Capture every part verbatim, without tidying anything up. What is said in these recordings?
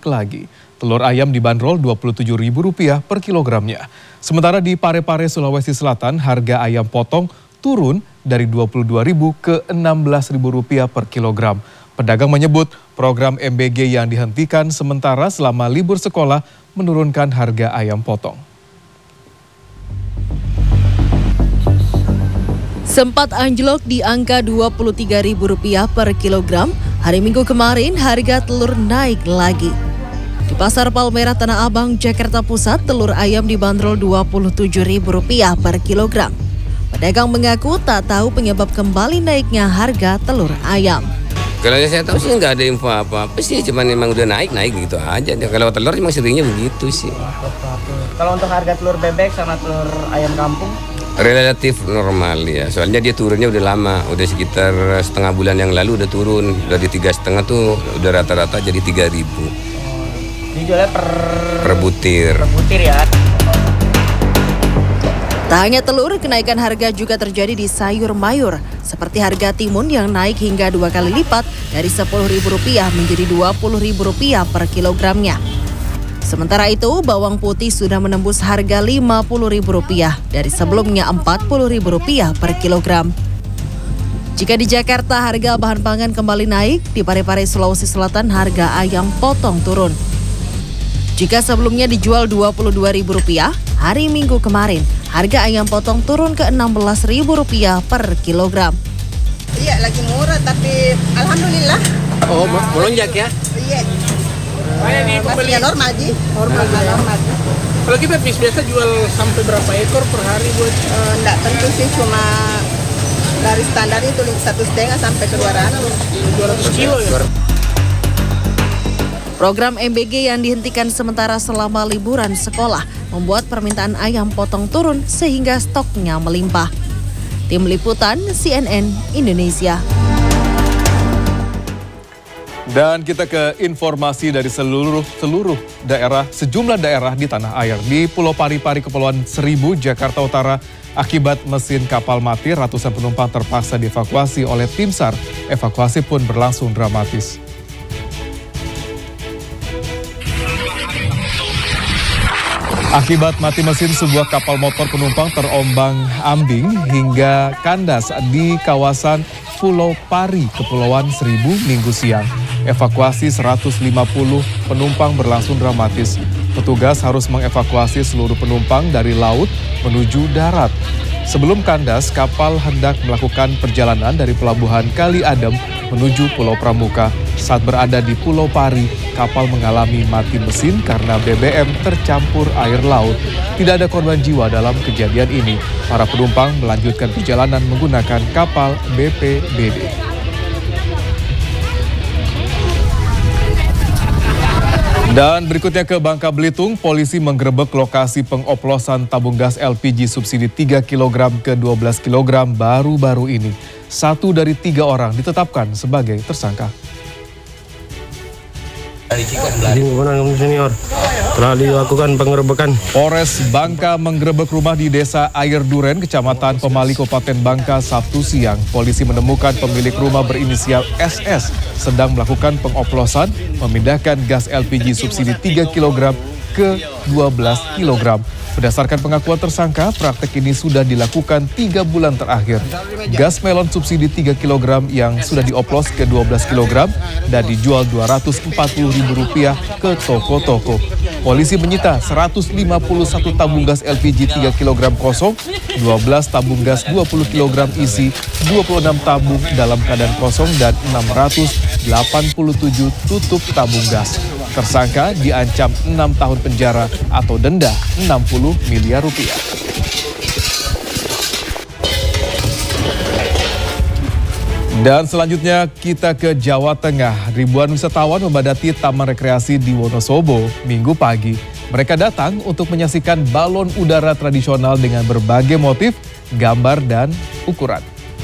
lagi. Telur ayam dibanderol dua puluh tujuh ribu rupiah per kilogramnya. Sementara di Parepare, Sulawesi Selatan, harga ayam potong turun dari dua puluh dua ribu ke enam belas ribu rupiah per kilogram. Pedagang menyebut program M B G yang dihentikan sementara selama libur sekolah menurunkan harga ayam potong. Sempat anjlok di angka dua puluh tiga ribu rupiah per kilogram, hari Minggu kemarin harga telur naik lagi. Di Pasar Palmerah Tanah Abang, Jakarta Pusat, telur ayam dibanderol dua puluh tujuh ribu rupiah per kilogram. Pedagang mengaku tak tahu penyebab kembali naiknya harga telur ayam. Kalau saya tahu sih nggak ada info apa-apa sih, cuman memang udah naik-naik gitu aja. Kalau telur memang seringnya begitu sih. Kalau untuk harga telur bebek sama telur ayam kampung? Relatif normal ya, soalnya dia turunnya udah lama, udah sekitar setengah bulan yang lalu udah turun, dari tiga setengah tuh udah rata-rata jadi tiga ribu. Dijualnya per... per butir. Per butir ya. Tak hanya telur, kenaikan harga juga terjadi di sayur mayur, seperti harga timun yang naik hingga dua kali lipat dari sepuluh ribu rupiah menjadi dua puluh ribu rupiah per kilogramnya. Sementara itu, bawang putih sudah menembus harga lima puluh ribu rupiah dari sebelumnya empat puluh ribu rupiah per kilogram. Jika di Jakarta harga bahan pangan kembali naik, di Parepare, Sulawesi Selatan harga ayam potong turun. Jika sebelumnya dijual dua puluh dua ribu rupiah, hari Minggu kemarin harga ayam potong turun ke enam belas ribu rupiah per kilogram. Iya, lagi murah tapi alhamdulillah. Oh, melonjak ya? Iya. Kayak nih pembelian normal aja. Normal, normal, ya. normal. Kalau kita biasa jual sampai berapa ekor per hari buat? Uh, enggak tentu sih, cuma dari standar itu satu setengah sampai ke dua ratus. dua ratus kilo ya? Program M B G yang dihentikan sementara selama liburan sekolah membuat permintaan ayam potong turun sehingga stoknya melimpah. Tim Liputan C N N Indonesia. Dan kita ke informasi dari seluruh seluruh daerah, sejumlah daerah di tanah air. Di Pulau Paripari, Kepulauan Seribu, Jakarta Utara, akibat mesin kapal mati, ratusan penumpang terpaksa dievakuasi oleh tim SAR. Evakuasi pun berlangsung dramatis. Akibat mati mesin, sebuah kapal motor penumpang terombang-ambing hingga kandas di kawasan Pulau Pari, Kepulauan Seribu, Minggu siang. Evakuasi seratus lima puluh penumpang berlangsung dramatis. Petugas harus mengevakuasi seluruh penumpang dari laut menuju darat. Sebelum kandas, kapal hendak melakukan perjalanan dari Pelabuhan Kali Adem menuju Pulau Pramuka. Saat berada di Pulau Pari, kapal mengalami mati mesin karena B B M tercampur air laut. Tidak ada korban jiwa dalam kejadian ini. Para penumpang melanjutkan perjalanan menggunakan kapal B P B D. Dan berikutnya ke Bangka Belitung, polisi menggerebek lokasi pengoplosan tabung gas L P G subsidi tiga kilogram ke dua belas kilogram baru-baru ini. Satu dari tiga orang ditetapkan sebagai tersangka. Senior telah dilakukan penggerebekan. Polres Bangka menggerebek rumah di Desa Air Duren, Kecamatan Pemali, Kabupaten Bangka, Sabtu siang. Polisi menemukan pemilik rumah berinisial S S sedang melakukan pengoplosan memindahkan gas L P G subsidi tiga kilogram ke dua belas kilogram. Berdasarkan pengakuan tersangka, praktek ini sudah dilakukan tiga bulan terakhir. Gas melon subsidi tiga kilogram yang sudah dioplos ke dua belas kilogram dan dijual dua ratus empat puluh ribu rupiah ke toko-toko. Polisi menyita seratus lima puluh satu tabung gas L P G tiga kilogram kosong, dua belas tabung gas dua puluh kilogram isi, dua puluh enam tabung dalam keadaan kosong, dan enam ratus delapan puluh tujuh tutup tabung gas. Tersangka diancam enam tahun penjara atau denda enam puluh miliar rupiah. Dan selanjutnya kita ke Jawa Tengah. Ribuan wisatawan memadati Taman Rekreasi di Wonosobo Minggu pagi. Mereka datang untuk menyaksikan balon udara tradisional dengan berbagai motif, gambar, dan ukuran.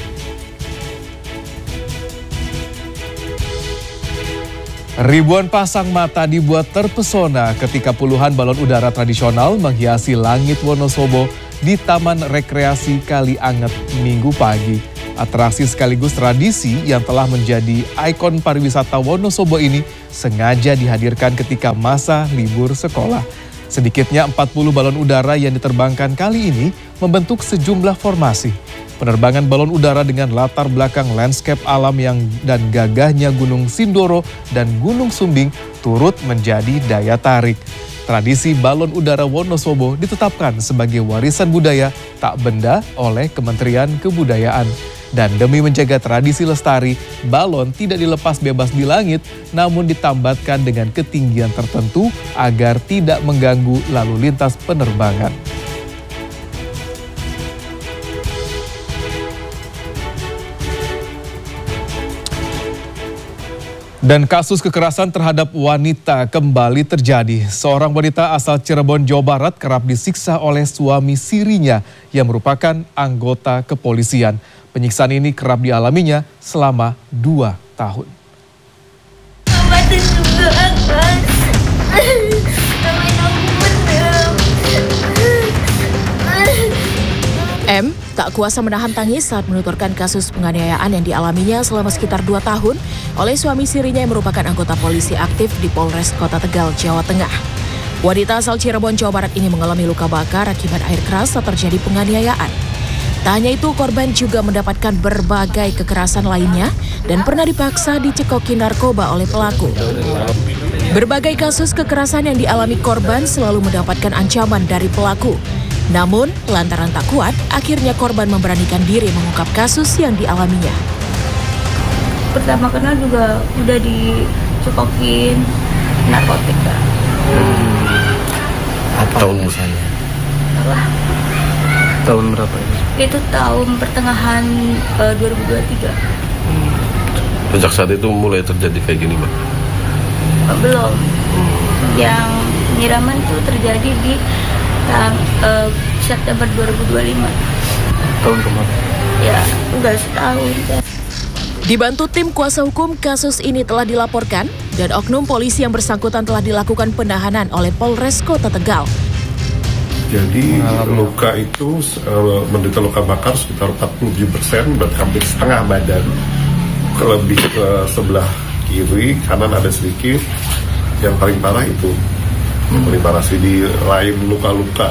Ribuan pasang mata dibuat terpesona ketika puluhan balon udara tradisional menghiasi langit Wonosobo di Taman Rekreasi Kalianget Minggu pagi. Atraksi sekaligus tradisi yang telah menjadi ikon pariwisata Wonosobo ini sengaja dihadirkan ketika masa libur sekolah. Sedikitnya empat puluh balon udara yang diterbangkan kali ini membentuk sejumlah formasi. Penerbangan balon udara dengan latar belakang landscape alam yang dan gagahnya Gunung Sindoro dan Gunung Sumbing turut menjadi daya tarik. Tradisi balon udara Wonosobo ditetapkan sebagai warisan budaya tak benda oleh Kementerian Kebudayaan. Dan demi menjaga tradisi lestari, balon tidak dilepas bebas di langit, namun ditambatkan dengan ketinggian tertentu agar tidak mengganggu lalu lintas penerbangan. Dan kasus kekerasan terhadap wanita kembali terjadi. Seorang wanita asal Cirebon, Jawa Barat kerap disiksa oleh suami sirinya yang merupakan anggota kepolisian. Penyiksaan ini kerap dialaminya selama dua tahun. M tak kuasa menahan tangis saat menuturkan kasus penganiayaan yang dialaminya selama sekitar dua tahun oleh suami sirinya yang merupakan anggota polisi aktif di Polres Kota Tegal, Jawa Tengah. Wanita asal Cirebon, Jawa Barat ini mengalami luka bakar akibat air keras saat terjadi penganiayaan. Tak hanya itu, korban juga mendapatkan berbagai kekerasan lainnya dan pernah dipaksa dicekoki narkoba oleh pelaku. Berbagai kasus kekerasan yang dialami korban selalu mendapatkan ancaman dari pelaku. Namun, lantaran tak kuat, akhirnya korban memberanikan diri mengungkap kasus yang dialaminya. Pertama kenal juga udah dicekokin narkotika. Hmm. Apa tahun misalnya? Apa? Tahun berapa ini? Itu tahun pertengahan uh, dua ribu dua puluh tiga. Hmm. Sejak saat itu mulai terjadi kayak gini, Mbak? Uh, belum. Hmm. Yang penyiraman itu terjadi di Tang, uh, September dua ribu dua puluh lima. Tahun kemarin? Ya, udah setahun. Ya. Dibantu tim kuasa hukum, kasus ini telah dilaporkan dan oknum polisi yang bersangkutan telah dilakukan penahanan oleh Polres Kota Tegal. Jadi luka itu uh, menderita luka bakar sekitar empat puluh tujuh persen, berarti hampir setengah badan. Lebih ke sebelah kiri, kanan ada sedikit. Yang paling parah itu. Yang paling parah sih di lain luka-luka.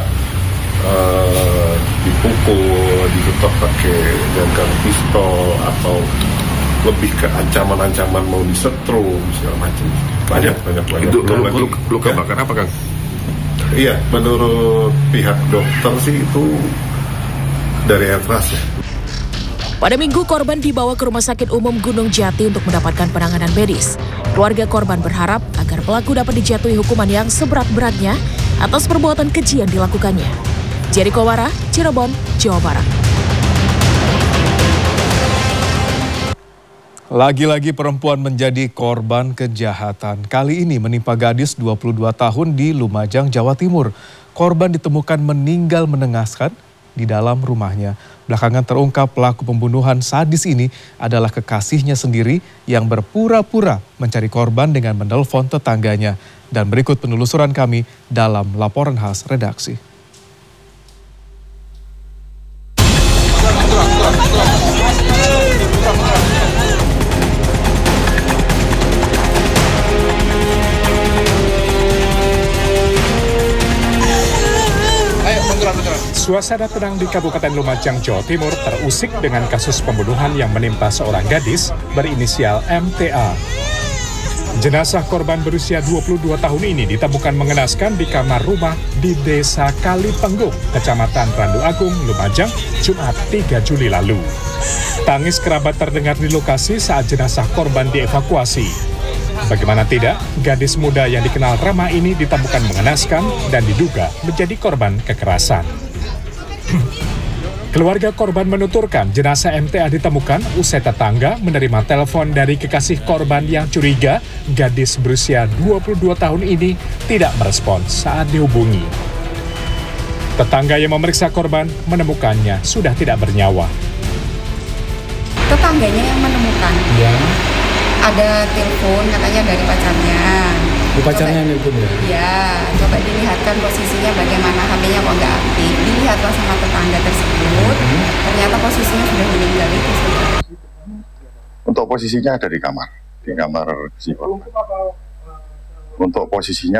Uh, dipukul, diketok pakai dengan pistol atau lebih ke ancaman-ancaman mau disetrum segala macam. Banyak banyak banyak. Itu luka, luka ya. Bakar apa, Kang? Iya, menurut pihak dokter sih itu dari air keras ya. Pada Minggu, korban dibawa ke Rumah Sakit Umum Gunung Jati untuk mendapatkan penanganan medis. Keluarga korban berharap agar pelaku dapat dijatuhi hukuman yang seberat-beratnya atas perbuatan keji yang dilakukannya. Jericho Wara, Cirebon, Jawa Barat. Lagi-lagi perempuan menjadi korban kejahatan. Kali ini menimpa gadis dua puluh dua tahun di Lumajang, Jawa Timur. Korban ditemukan meninggal mengenaskan di dalam rumahnya. Belakangan terungkap pelaku pembunuhan sadis ini adalah kekasihnya sendiri yang berpura-pura mencari korban dengan menelpon tetangganya. Dan berikut penelusuran kami dalam laporan khas redaksi. Suasana tenang di Kabupaten Lumajang, Jawa Timur terusik dengan kasus pembunuhan yang menimpa seorang gadis berinisial M T A. Jenazah korban berusia dua puluh dua tahun ini ditemukan mengenaskan di kamar rumah di Desa Kalipenggung, Kecamatan Randu Agung, Lumajang, Jumat tiga Juli lalu. Tangis kerabat terdengar di lokasi saat jenazah korban dievakuasi. Bagaimana tidak, gadis muda yang dikenal ramah ini ditemukan mengenaskan dan diduga menjadi korban kekerasan. Keluarga korban menuturkan jenazah M T A ditemukan usai tetangga menerima telepon dari kekasih korban yang curiga gadis berusia dua puluh dua tahun ini tidak merespons saat dihubungi. Tetangga yang memeriksa korban menemukannya sudah tidak bernyawa. Tetangganya yang menemukan. Ya. Ada telepon katanya dari pacarnya. Pacarnya nelpon ya? Ya, coba dilihatkan posisinya bagaimana, H P-nya kok nggak aktif. Dilihatlah sama tetangga tersebut, hmm. ternyata posisinya sudah meninggal itu. Untuk posisinya ada di kamar, di kamar si korban. Untuk posisinya